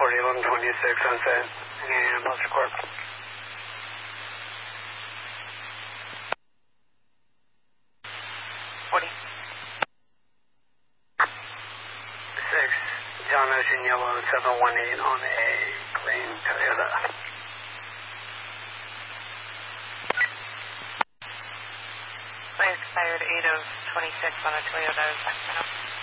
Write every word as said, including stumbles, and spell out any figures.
forty, eleven twenty-six, sunset, and Buster Corp. forty. six, John Ocean Yellow, seven one eight on a green Toyota. I expired eight of twenty-six on a Toyota Sacramento.